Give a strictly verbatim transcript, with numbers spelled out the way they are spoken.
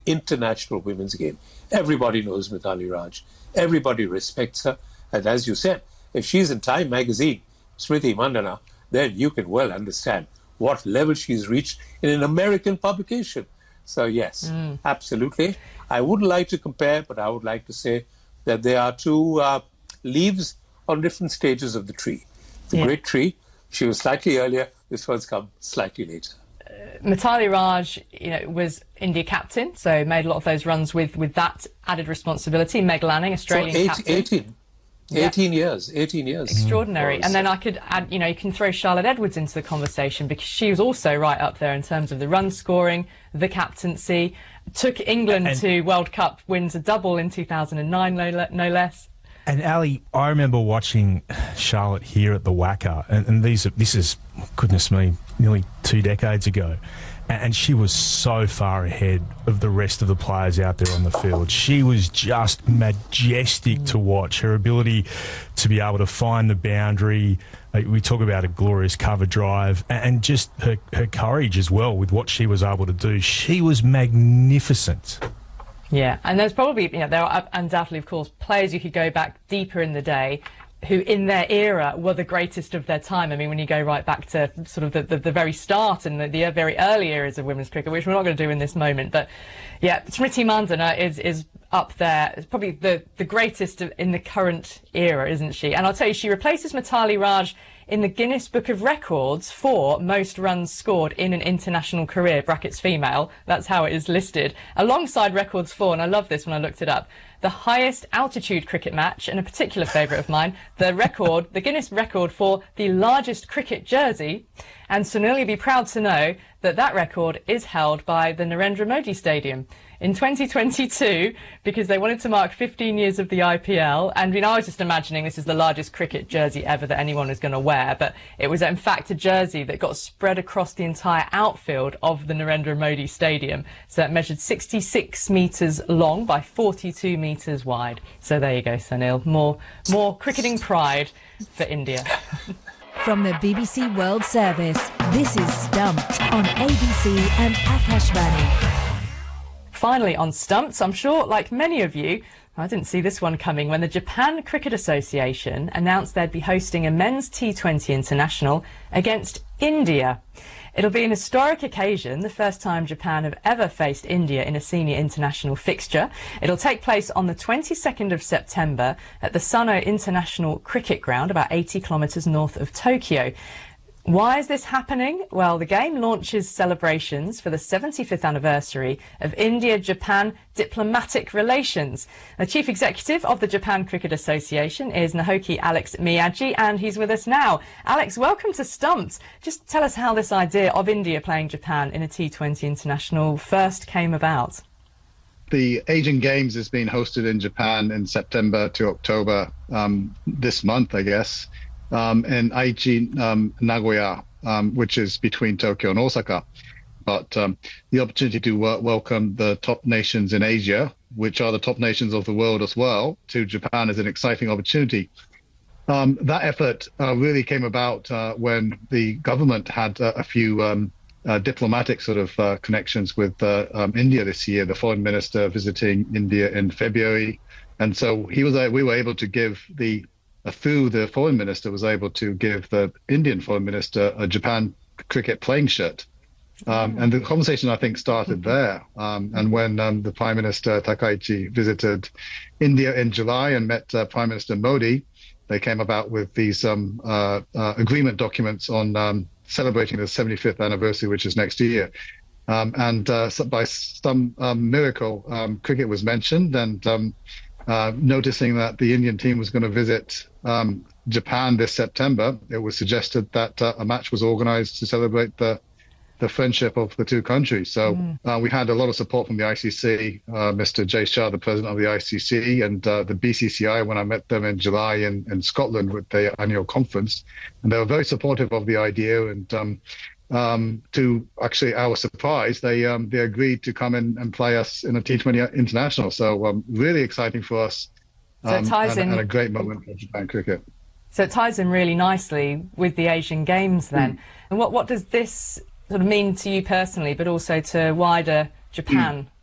international women's game. Everybody knows Mithali Raj. Everybody respects her. And as you said, if she's in Time magazine, Smriti Mandhana, then you can well understand what level she's reached in an American publication. So yes, mm. absolutely. I wouldn't like to compare, but I would like to say that there are two uh, leaves on different stages of the tree. The yeah. great tree, she was slightly earlier, this one's come slightly later. Mithali Raj, you know, was India captain, so made a lot of those runs with, with that added responsibility. Meg Lanning, Australian so eight, captain. eighteen. eighteen yeah. years, eighteen years. Extraordinary. Mm. And then I could add, you know, you can throw Charlotte Edwards into the conversation because she was also right up there in terms of the run scoring, the captaincy, took England and to World Cup wins a double in two thousand nine, no, no less. And Ali, I remember watching Charlotte here at the Wacker, and, and these are, this is, goodness me, nearly two decades ago, and, and she was so far ahead of the rest of the players out there on the field. She was just majestic mm. to watch. Her ability to be able to find the boundary, like we talk about a glorious cover drive, and, and just her, her courage as well with what she was able to do. She was magnificent. Yeah, and there's probably, you know, there are undoubtedly, of course, players you could go back deeper in the day who in their era were the greatest of their time. I mean, when you go right back to sort of the, the, the very start and the, the very early eras of women's cricket, which we're not going to do in this moment. But yeah, Smriti Mandhana is, is up there. It's probably the, the greatest in the current era, isn't she? And I'll tell you, she replaces Mithali Raj in the Guinness Book of Records for most runs scored in an international career, brackets female. That's how it is listed. Alongside records for, and I love this when I looked it up, the highest altitude cricket match, and a particular favourite of mine, the record, the Guinness record for the largest cricket jersey. And Sunil, you'll be proud to know that that record is held by the Narendra Modi Stadium in twenty twenty-two, because they wanted to mark fifteen years of the I P L. And you know, I was just imagining this is the largest cricket jersey ever that anyone is going to wear, but it was in fact a jersey that got spread across the entire outfield of the Narendra Modi Stadium. So it measured sixty-six metres long by forty-two metres wide. So there you go, Sunil. More, more cricketing pride for India. From the B B C World Service, this is Stumped on A B C and Akashvani. Finally on Stumped, I'm sure, like many of you, I didn't see this one coming when the Japan Cricket Association announced they'd be hosting a men's T twenty international against India. It'll be an historic occasion, the first time Japan have ever faced India in a senior international fixture. It'll take place on the twenty-second of September at the Sano International Cricket Ground, about eighty kilometres north of Tokyo. Why is this happening? Well, the game launches celebrations for the seventy-fifth anniversary of India-Japan diplomatic relations. The chief executive of the Japan Cricket Association is Naoki Alex Miyagi, and he's with us now. Alex, welcome to Stumped. Just tell us how this idea of India playing Japan in a T twenty international first came about. The Asian Games is being hosted in Japan in September to October um, this month, I guess. Um, in Aichi, um, Nagoya, um, which is between Tokyo and Osaka. But um, the opportunity to w- welcome the top nations in Asia, which are the top nations of the world as well, to Japan is an exciting opportunity. Um, that effort uh, really came about uh, when the government had uh, a few um, uh, diplomatic sort of uh, connections with uh, um, India this year, the foreign minister visiting India in February. And so he was, uh, we were able to give the through the foreign minister was able to give the Indian foreign minister a Japan cricket playing shirt. Um, and the conversation, I think, started there. Um, and when um, the Prime Minister Takaichi visited India in July and met uh, Prime Minister Modi, they came about with these um, uh, uh, agreement documents on um, celebrating the seventy-fifth anniversary, which is next year. Um, and uh, so by some um, miracle, um, cricket was mentioned, and um, Uh, noticing that the Indian team was going to visit um, Japan this September, it was suggested that uh, a match was organized to celebrate the the friendship of the two countries. So mm. uh, we had a lot of support from the I C C, uh, Mister Jay Shah, the president of the I C C, and uh, the B C C I when I met them in July in, in Scotland with their annual conference. And they were very supportive of the idea. And um, um, to actually our surprise, they um, they agreed to come in and play us in a T twenty international. So um, really exciting for us. So it ties um, and, in, and a great moment for Japan cricket. So it ties in really nicely with the Asian Games then. Mm. And what, what does this sort of mean to you personally, but also to wider Japan mm.